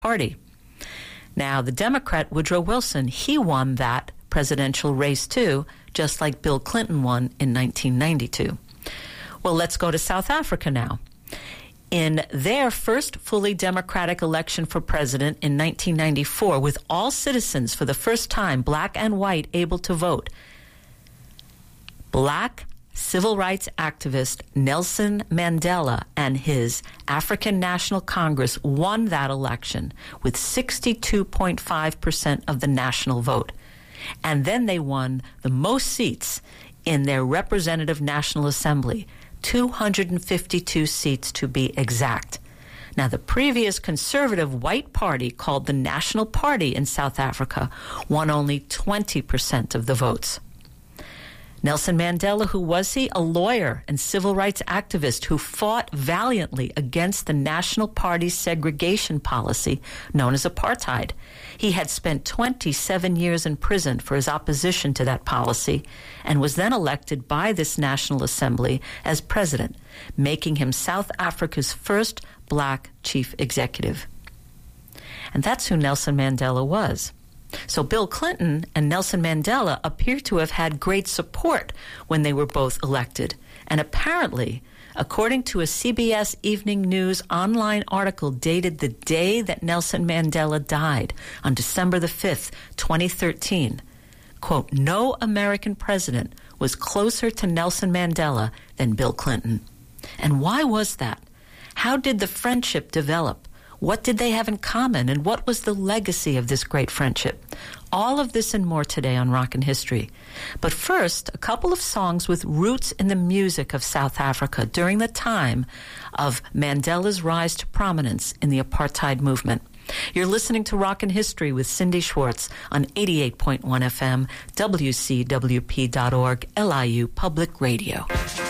Party. Now, the Democrat Woodrow Wilson, he won that presidential race too, just like Bill Clinton won in 1992. Well, let's go to South Africa now. In their first fully democratic election for president in 1994, with all citizens for the first time, black and white, able to vote, black civil rights activist Nelson Mandela and his African National Congress won that election with 62.5% of the national vote. And then they won the most seats in their representative National Assembly, 252 seats to be exact. Now, the previous conservative white party, called the National Party in South Africa, won only 20% of the votes. Nelson Mandela, who was he? A lawyer and civil rights activist who fought valiantly against the National Party's segregation policy known as apartheid. He had spent 27 years in prison for his opposition to that policy and was then elected by this National Assembly as president, making him South Africa's first black chief executive. And that's who Nelson Mandela was. So Bill Clinton and Nelson Mandela appear to have had great support when they were both elected. And apparently, according to a CBS Evening News online article dated the day that Nelson Mandela died, on December the 5th, 2013, quote, no American president was closer to Nelson Mandela than Bill Clinton. And why was that? How did the friendship develop? What did they have in common, and what was the legacy of this great friendship? All of this and more today on Rockin' History. But first, a couple of songs with roots in the music of South Africa during the time of Mandela's rise to prominence in the apartheid movement. You're listening to Rockin' History with Cindy Schwartz on 88.1 FM, WCWP.org, LIU Public Radio.